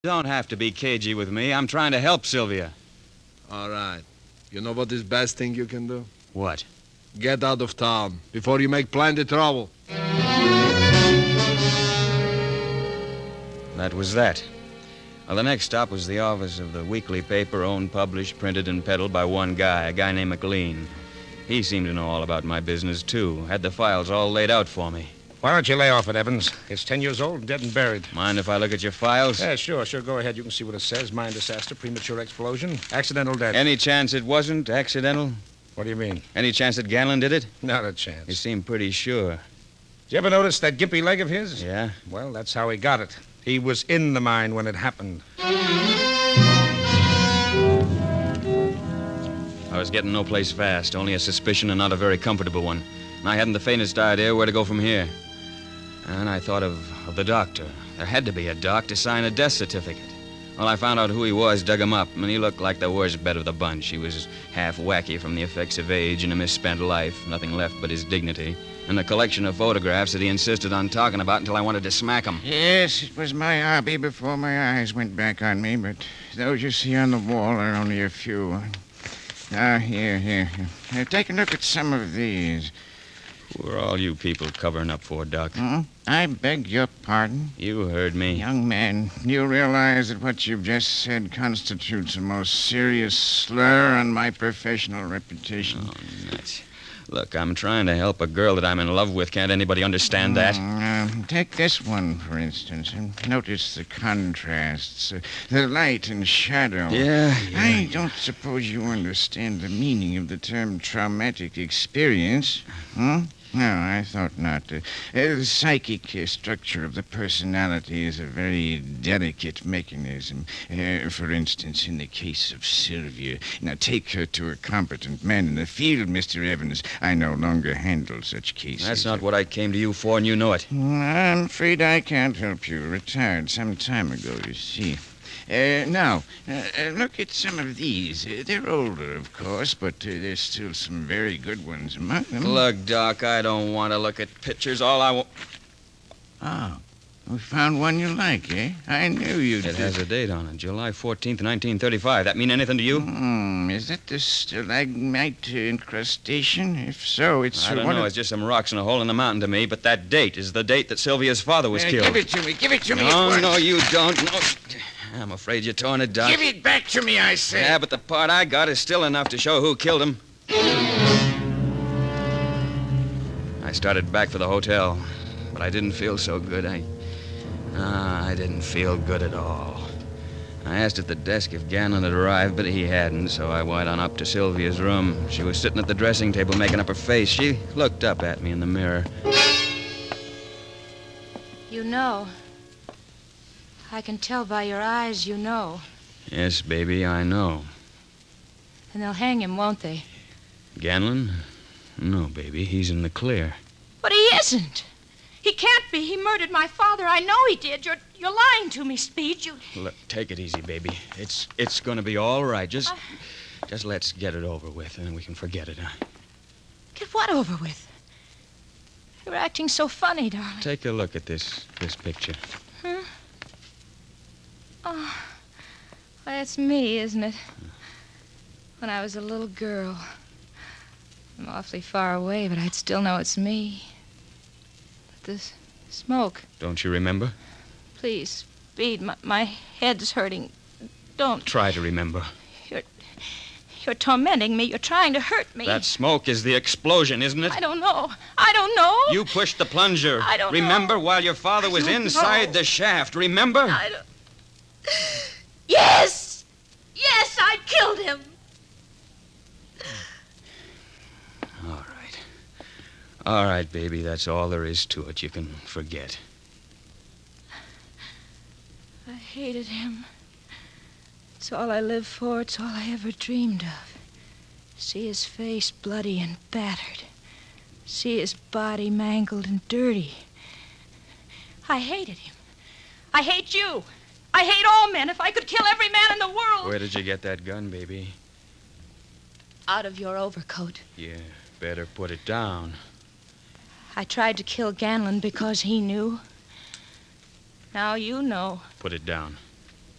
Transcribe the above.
Don't have to be cagey with me. I'm trying to help Sylvia. All right. You know what is best thing you can do? What? Get out of town before you make plenty trouble. That was that. Well, the next stop was the office of the weekly paper owned, published, printed, and peddled by one guy, a guy named McLean. He seemed to know all about my business, too. Had the files all laid out for me. Why don't you lay off it, Evans? It's 10 years old and dead and buried. Mind if I look at your files? Yeah, sure. Go ahead. You can see what it says. Mine disaster, premature explosion, accidental death. Any chance it wasn't accidental? What do you mean? Any chance that Ganlon did it? Not a chance. You seem pretty sure. Did you ever notice that gimpy leg of his? Yeah? Well, that's how he got it. He was in the mine when it happened. I was getting no place fast, only a suspicion and not a very comfortable one. And I hadn't the faintest idea where to go from here. And I thought of the doctor. There had to be a doc to sign a death certificate. Well, I found out who he was, dug him up, and he looked like the worst bet of the bunch. He was half wacky from the effects of age and a misspent life, nothing left but his dignity, and a collection of photographs that he insisted on talking about until I wanted to smack him. Yes, it was my hobby before my eyes went back on me, but those you see on the wall are only a few. Now, here. Take a look at some of these. Who are all you people covering up for, Doc? I beg your pardon. You heard me. Young man, you realize that what you've just said constitutes a most serious slur on my professional reputation? Oh, nuts. Look, I'm trying to help a girl that I'm in love with. Can't anybody understand that? Take this one, for instance, and notice the contrasts, the light and shadow. Yeah. I don't suppose you understand the meaning of the term traumatic experience, No, I thought not. The psychic structure of the personality is a very delicate mechanism. For instance, in the case of Sylvia. Now, take her to a competent man in the field, Mr. Evans. I no longer handle such cases. That's not what I came to you for, and you know it. I'm afraid I can't help you. Retired some time ago, you see. Now, look at some of these. They're older, of course, but there's still some very good ones among them. Look, Doc, I don't want to look at pictures. All I want... Oh, we found one you like, eh? I knew you'd... It has a date on it, July 14th, 1935. That mean anything to you? Is that the stalagmite incrustation? If so, it's... I don't know. It's just some rocks in a hole in the mountain to me, but that date is the date that Sylvia's father was killed. Give it to me. Give it to me. No, you don't. No. I'm afraid you're torn it, Doc. Give it back to me, I say. Yeah, but the part I got is still enough to show who killed him. I started back for the hotel, but I didn't feel so good. I didn't feel good at all. I asked at the desk if Ganlon had arrived, but he hadn't, so I went on up to Sylvia's room. She was sitting at the dressing table making up her face. She looked up at me in the mirror. You know. I can tell by your eyes you know. Yes, baby, I know. And they'll hang him, won't they? Ganlon? No, baby, he's in the clear. But he isn't. He can't be. He murdered my father. I know he did. You're lying to me, Speed. Look, take it easy, baby. It's going to be all right. Just let's get it over with, and then we can forget it, huh? Get what over with? You're acting so funny, darling. Take a look at this picture. Huh? Oh, well, that's me, isn't it? When I was a little girl. I'm awfully far away, but I'd still know it's me. But this smoke. Don't you remember? Please, Speed, my head's hurting. Don't. Try to remember. You're tormenting me. You're trying to hurt me. That smoke is the explosion, isn't it? I don't know. You pushed the plunger. I don't know. Remember while your father was inside the shaft. Remember? I don't... Yes! Yes, I killed him. All right, baby. That's all there is to it. You can forget. I hated him. It's all I lived for. It's all I ever dreamed of. See his face bloody and battered. See his body mangled and dirty. I hated him. I hate you. I hate all men. If I could kill every man in the world. Where did you get that gun, baby? Out of your overcoat. Yeah, better put it down. I tried to kill Ganlon because he knew. Now you know. Put it down.